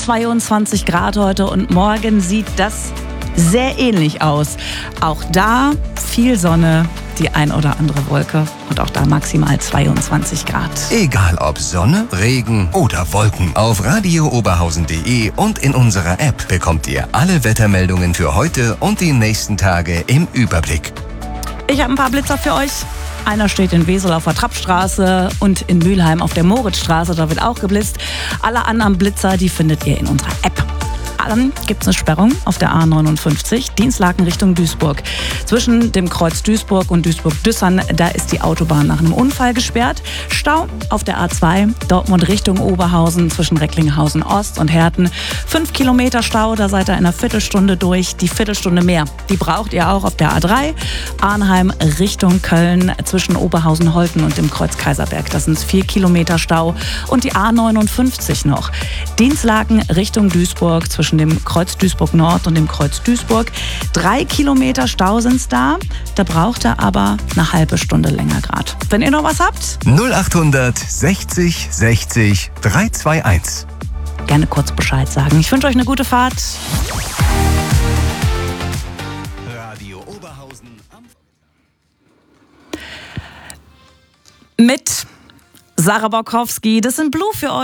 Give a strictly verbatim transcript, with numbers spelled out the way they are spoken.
zweiundzwanzig Grad heute und morgen sieht das sehr ähnlich aus. Auch da viel Sonne, die ein oder andere Wolke und auch da maximal zweiundzwanzig Grad. Egal ob Sonne, Regen oder Wolken, auf radio oberhausen punkt de und in unserer App bekommt ihr alle Wettermeldungen für heute und die nächsten Tage im Überblick. Ich habe ein paar Blitzer für euch. Einer steht in Wesel auf der Trappstraße und in Mülheim auf der Moritzstraße, da wird auch geblitzt. Alle anderen Blitzer, die findet ihr in unserer App. Dann gibt es eine Sperrung auf der A neunundfünfzig, Dienstlaken Richtung Duisburg. Zwischen dem Kreuz Duisburg und Duisburg-Düssern, da ist die Autobahn nach einem Unfall gesperrt. Stau auf der A zwei, Dortmund Richtung Oberhausen, zwischen Recklinghausen Ost und Herten. Fünf Kilometer Stau, da seid ihr in einer Viertelstunde durch. Die Viertelstunde mehr, die braucht ihr auch auf der A drei, Arnheim Richtung Köln, zwischen Oberhausen-Holten und dem Kreuz Kaiserberg. Das sind vier Kilometer Stau. Und die A neunundfünfzig noch, Dienstlaken Richtung Duisburg, zwischen dem Kreuz Duisburg Nord und dem Kreuz Duisburg. Drei Kilometer Stau sind's da. Da braucht ihr aber eine halbe Stunde länger gerade. Wenn ihr noch was habt? null achthundert sechzig sechzig dreihunderteinundzwanzig. Gerne kurz Bescheid sagen. Ich wünsche euch eine gute Fahrt. Radio Oberhausen am Mit Sarah Borkowski. Das sind Blue für euch.